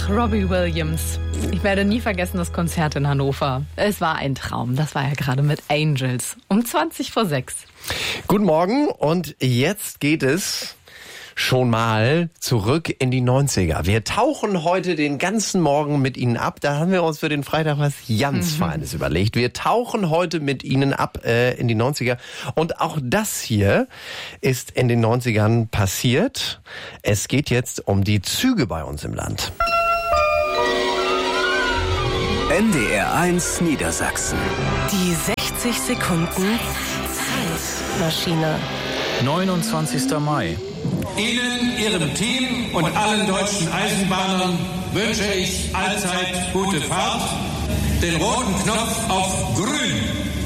Robbie Williams. Ich werde nie vergessen das Konzert in Hannover. Es war ein Traum. Das war ja gerade mit Angels. Um 6:20. Guten Morgen und jetzt geht es schon mal zurück in die 90er. Wir tauchen heute den ganzen Morgen mit Ihnen ab. Da haben wir uns für den Freitag was ganz Feines überlegt. Wir tauchen heute mit Ihnen ab in die 90er. Und auch das hier ist in den 90ern passiert. Es geht jetzt um die Züge bei uns im Land. NDR 1 Niedersachsen. Die 60 Sekunden Zeitmaschine. 29. Mai. Ihnen, Ihrem Team und allen deutschen Eisenbahnern wünsche ich allzeit gute Fahrt. Den roten Knopf auf grün.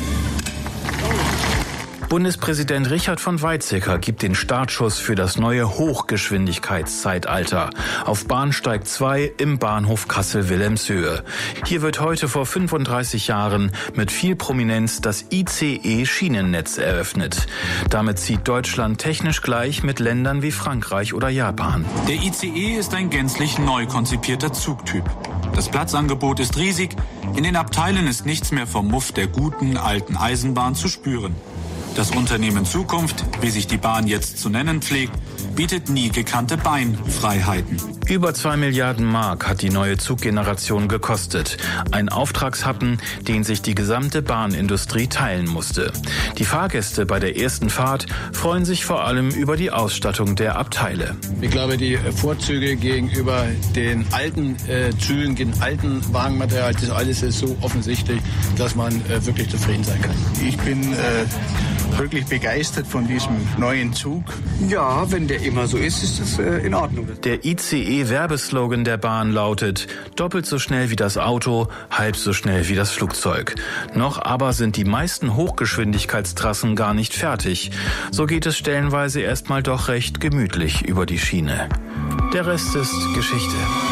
Bundespräsident Richard von Weizsäcker gibt den Startschuss für das neue Hochgeschwindigkeitszeitalter auf Bahnsteig 2 im Bahnhof Kassel-Wilhelmshöhe. Hier wird heute vor 35 Jahren mit viel Prominenz das ICE-Schienennetz eröffnet. Damit zieht Deutschland technisch gleich mit Ländern wie Frankreich oder Japan. Der ICE ist ein gänzlich neu konzipierter Zugtyp. Das Platzangebot ist riesig. In den Abteilen ist nichts mehr vom Muff der guten alten Eisenbahn zu spüren. Das Unternehmen Zukunft, wie sich die Bahn jetzt zu nennen pflegt, bietet nie gekannte Beinfreiheiten. Über 2 Milliarden Mark hat die neue Zuggeneration gekostet. Ein Auftragshappen, den sich die gesamte Bahnindustrie teilen musste. Die Fahrgäste bei der ersten Fahrt freuen sich vor allem über die Ausstattung der Abteile. Ich glaube, die Vorzüge gegenüber den alten Zügen, den alten Wagenmaterial, das alles ist so offensichtlich, dass man wirklich zufrieden sein kann. Ich bin wirklich begeistert von diesem neuen Zug. Ja, wenn der immer so ist, ist das in Ordnung. Der ICE-Werbeslogan der Bahn lautet: doppelt so schnell wie das Auto, halb so schnell wie das Flugzeug. Noch aber sind die meisten Hochgeschwindigkeitstrassen gar nicht fertig. So geht es stellenweise erstmal doch recht gemütlich über die Schiene. Der Rest ist Geschichte.